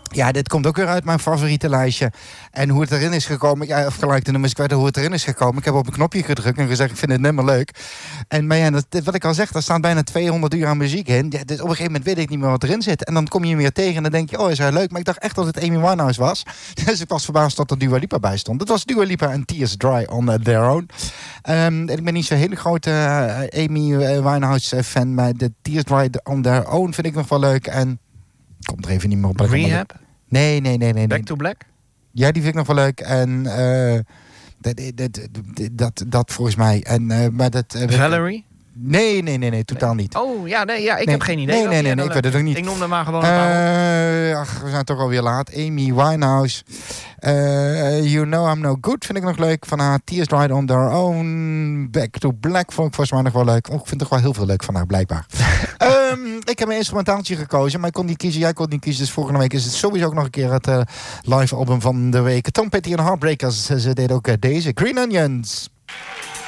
Ja, dit komt ook weer uit mijn favoriete lijstje. En hoe het erin is gekomen... Ja, of gelijk de nummers kwijt hoe het erin is gekomen. Ik heb op een knopje gedrukt en gezegd... ik vind het nummer leuk. En maar ja, wat ik al zeg... daar staan bijna 200 uur aan muziek in. Ja, dus op een gegeven moment weet ik niet meer wat erin zit. En dan kom je hem weer tegen en dan denk je... oh, is hij leuk? Maar ik dacht echt dat het Amy Winehouse was. Dus ik was verbaasd dat er Dua Lipa bij stond. Het was Dua Lipa en Tears Dry on Their Own. Ik ben niet zo'n hele grote Amy Winehouse fan... maar de Tears Dry on Their Own vind ik nog wel leuk. En komt er even niet meer op. Rehab? Nee. Back to Black? Ja, die vind ik nog wel leuk. En dat volgens mij. En, maar Valerie? Nee, totaal niet. Oh, ja, ik heb geen idee. Nee, ik weet het ook niet. Ik noemde maar gewoon een paar op. We zijn toch alweer laat. Amy Winehouse. You Know I'm No Good vind ik nog leuk. Van haar Tears Dried on Their Own. Back to Black vond ik volgens mij nog wel leuk. Ik vind toch wel heel veel leuk van haar, blijkbaar. Ik heb een instrumentaaltje gekozen, maar ik kon niet kiezen. Jij kon niet kiezen, dus volgende week is het sowieso ook nog een keer het live album van de week. Tom Petty en Heartbreakers. Ze deden ook deze. Green Onions.